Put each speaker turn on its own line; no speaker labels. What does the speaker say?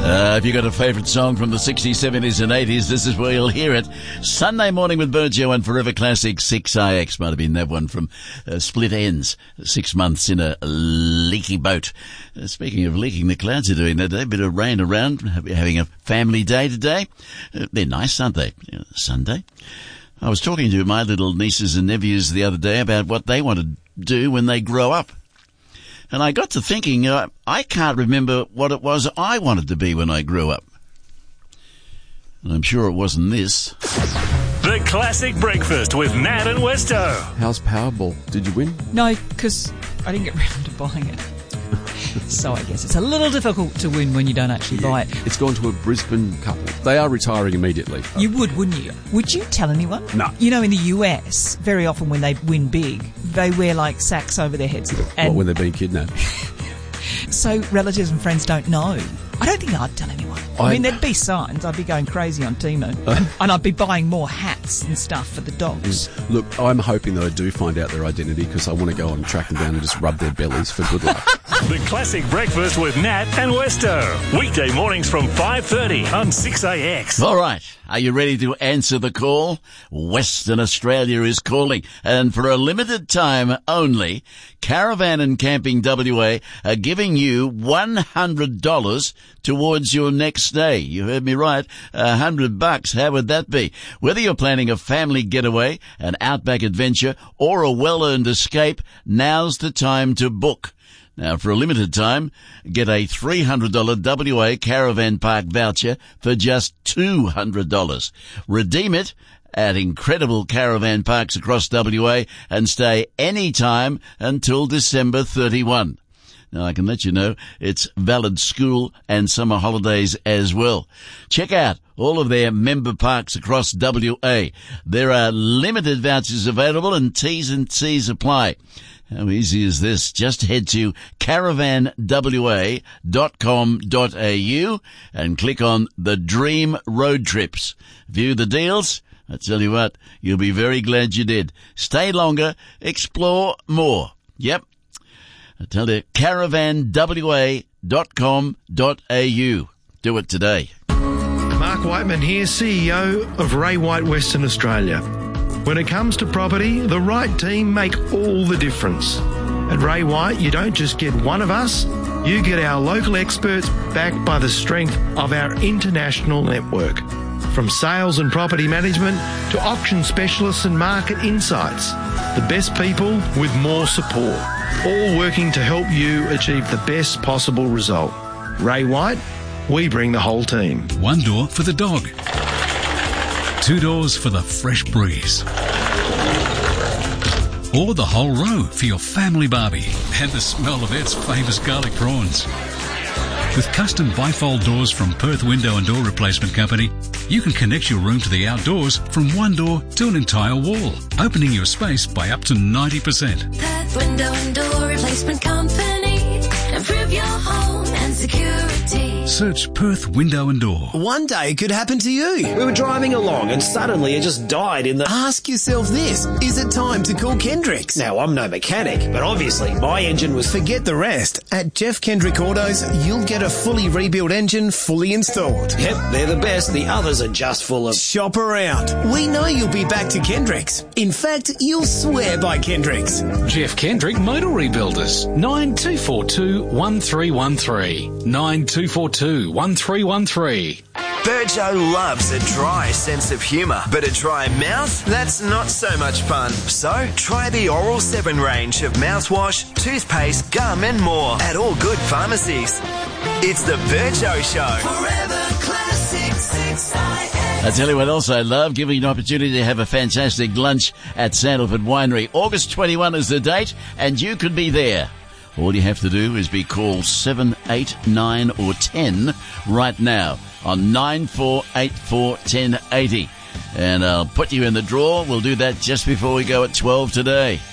If you've got a favourite song from the 60s, 70s and 80s, this is where you'll hear it. Sunday Morning with Virgil and Forever Classic 6IX. Might have been that one from Split Ends. 6 months in a leaky boat. Speaking of leaking, the Clouds are doing that. A bit of rain around, having a family day today. They're nice, aren't they? Sunday. I was talking to my little nieces and nephews the other day about what they want to do when they grow up. And I got to thinking, I can't remember what it was I wanted to be when I grew up. And I'm sure it wasn't this.
The Classic Breakfast with Nat and Westo.
How's Powerball? Did you win?
No, because I didn't get round to buying it. So I guess it's a little difficult to win when you don't actually buy it.
It's gone to a Brisbane couple. They are retiring immediately.
You would, wouldn't you? Would you tell anyone?
No.
You know, in the US, very often when they win big, they wear like sacks over their heads.
What, when they're being kidnapped?
So relatives and friends don't know. I don't think I'd tell anyone. I mean, there'd be signs. I'd be going crazy on Temu. And I'd be buying more hats and stuff for the dogs.
Look, I'm hoping that I do find out their identity because I want to go and track them down and just rub their bellies for good luck.
The Classic Breakfast with Nat and Westo. Weekday mornings from 5:30 on 6AX.
All right. Are you ready to answer the call? Western Australia is calling. And for a limited time only, Caravan and Camping WA are giving you $100 towards your next stay. You heard me right. $100. How would that be? Whether you're planning a family getaway, an outback adventure, or a well-earned escape, now's the time to book. Now, for a limited time, get a $300 WA Caravan Park voucher for just $200. Redeem it at incredible caravan parks across WA and stay anytime until December 31. Now, I can let you know it's valid school and summer holidays as well. Check out all of their member parks across WA. There are limited vouchers available and T's and C's apply. How easy is this? Just head to caravanwa.com.au and click on the Dream Road Trips. View the deals. I tell you what, you'll be very glad you did. Stay longer, explore more. Yep. I tell you, caravanwa.com.au. Do it today.
Mark Whiteman here, CEO of Ray White Western Australia. When it comes to property, the right team make all the difference. At Ray White, you don't just get one of us, you get our local experts backed by the strength of our international network. From sales and property management to auction specialists and market insights, the best people with more support, all working to help you achieve the best possible result. Ray White, we bring the whole team.
One door for the dog. 2 doors for the fresh breeze. Or the whole row for your family barbie and the smell of its famous garlic prawns. With custom bifold doors from Perth Window and Door Replacement Company, you can connect your room to the outdoors from one door to an entire wall, opening your space by up to 90%.
Perth Window and Door Replacement Company. Improve your home and security.
Search Perth Window and Door.
One day could happen to you. We were driving along and suddenly it just died in the... Ask yourself this, is it time to call Kendricks? Now, I'm no mechanic, but obviously my engine was... Forget the rest. At Jeff Kendrick Autos, you'll get a fully rebuilt engine fully installed. Yep, they're the best. The others are just full of... Shop around. We know you'll be back to Kendricks. In fact, you'll swear by Kendricks.
Jeff Kendrick Motor Rebuilders. 9242 1313. 9242 1313.
Virgo loves a dry sense of humour, but a dry mouth? That's not so much fun. So, try the Oral 7 range of mouthwash, toothpaste, gum and more at all good pharmacies. It's the Virgo Show.
Forever Classic 6IX.
I tell you what else I love, giving you an opportunity to have a fantastic lunch at Sandalford Winery. August 21 is the date, and you could be there. All you have to do is be called 7, 8, 9 or 10 right now on 9484 1080. And I'll put you in the draw. We'll do that just before we go at 12 today.